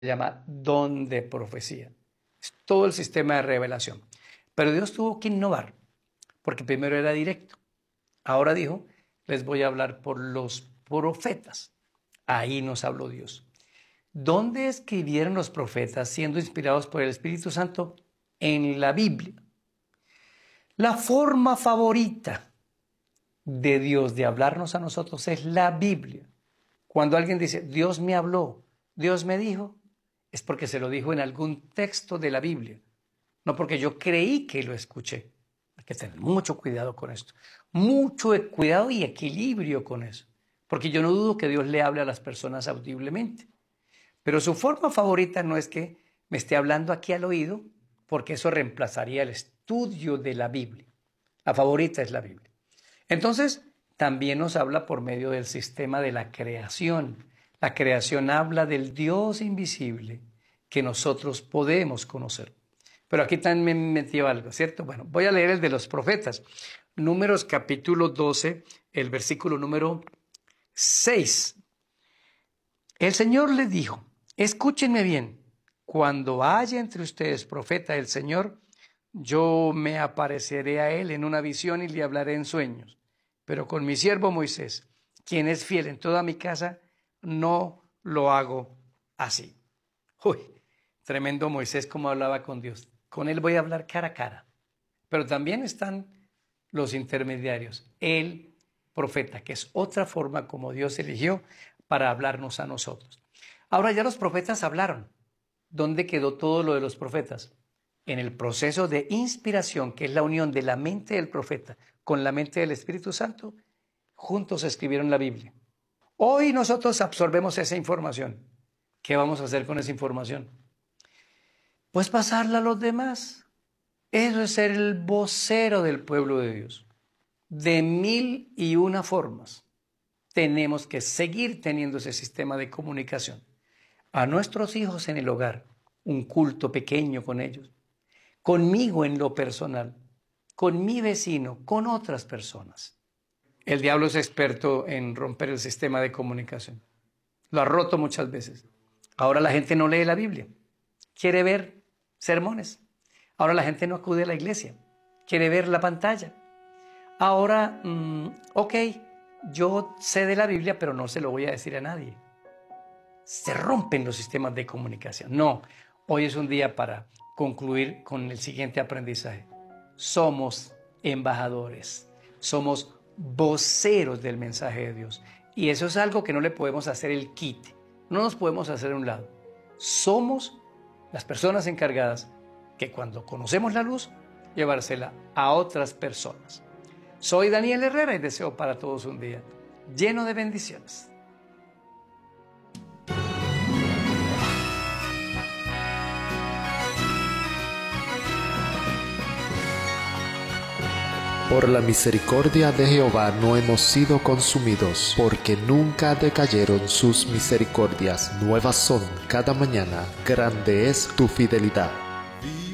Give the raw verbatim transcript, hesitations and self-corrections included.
se llama don de profecía. Es todo el sistema de revelación. Pero Dios tuvo que innovar, porque primero era directo. Ahora dijo, les voy a hablar por los profetas. Ahí nos habló Dios. ¿Dónde escribieron los profetas siendo inspirados por el Espíritu Santo? En la Biblia. La forma favorita de Dios de hablarnos a nosotros es la Biblia. Cuando alguien dice, Dios me habló, Dios me dijo, es porque se lo dijo en algún texto de la Biblia, no porque yo creí que lo escuché. Hay que tener mucho cuidado con esto, mucho cuidado y equilibrio con eso, porque yo no dudo que Dios le hable a las personas audiblemente, pero su forma favorita no es que me esté hablando aquí al oído, porque eso reemplazaría el estudio de la Biblia. La favorita es la Biblia. Entonces, también nos habla por medio del sistema de la creación. La creación habla del Dios invisible que nosotros podemos conocer. Pero aquí también me metió algo, ¿cierto? Bueno, voy a leer el de los profetas. Números capítulo doce, el versículo número seis. El Señor les dijo, escúchenme bien, cuando haya entre ustedes profeta del Señor, yo me apareceré a él en una visión y le hablaré en sueños. Pero con mi siervo Moisés, quien es fiel en toda mi casa, no lo hago así. Uy, tremendo Moisés como hablaba con Dios. Con él voy a hablar cara a cara. Pero también están los intermediarios. El profeta, que es otra forma como Dios eligió para hablarnos a nosotros. Ahora ya los profetas hablaron. ¿Dónde quedó todo lo de los profetas? En el proceso de inspiración, que es la unión de la mente del profeta con la mente del Espíritu Santo, juntos escribieron la Biblia. Hoy nosotros absorbemos esa información. ¿Qué vamos a hacer con esa información? Pues pasarla a los demás. Eso es ser el vocero del pueblo de Dios. De mil y una formas tenemos que seguir teniendo ese sistema de comunicación. A nuestros hijos en el hogar, un culto pequeño con ellos. Conmigo en lo personal, con mi vecino, con otras personas. El diablo es experto en romper el sistema de comunicación. Lo ha roto muchas veces. Ahora la gente no lee la Biblia, quiere ver sermones. Ahora la gente no acude a la iglesia, quiere ver la pantalla. Ahora, mmm, ok, yo sé de la Biblia, pero no se lo voy a decir a nadie. Se rompen los sistemas de comunicación. No, hoy es un día para concluir con el siguiente aprendizaje. Somos embajadores, somos voceros del mensaje de Dios. Y eso es algo que no le podemos hacer el quite, no nos podemos hacer a un lado. Somos las personas encargadas que cuando conocemos la luz, llevársela a otras personas. Soy Daniel Herrera y deseo para todos un día lleno de bendiciones. Por la misericordia de Jehová no hemos sido consumidos, porque nunca decayeron sus misericordias. Nuevas son cada mañana, grande es tu fidelidad.